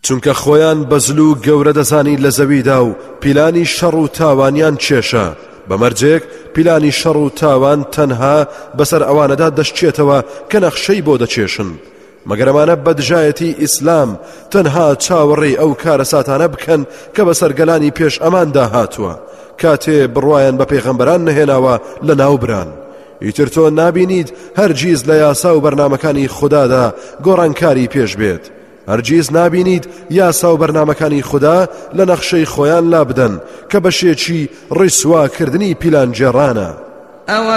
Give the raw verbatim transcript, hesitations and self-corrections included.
چونکە خۆیان بەزل و گەورە دەزانی لە زەویدا و پیلانی شەڕ و تاوانیان چێشە بەمەرجێک پیلانی شەڕ و تاوان تەنها بەسەر ئەوانەدا دەشتێتەوە کە نەخشەی بۆ دەچێشن مەگەر ئەمانە بەدژایەتی ئیسلام تەنها چاوەڕێی ئەو کارە ساتانە بکەن کە بەسەر گەلانی پێش ئەماندا هاتووە کاتێ بڕوایان بە پێغەمبەران نەهێناوە لە ناوبران ئیتر تۆ نابینیت هەرگیز لە یاسا و بەرنامەکانی خوددادا گۆڕانکاری پێش بێت هەرگیز نابینیت یاسا و بەرنامەکانی خوددا لە نەخشەی خۆیان لا بدەن کە بەشێکی ڕیسواکردنی پیلان جێڕانە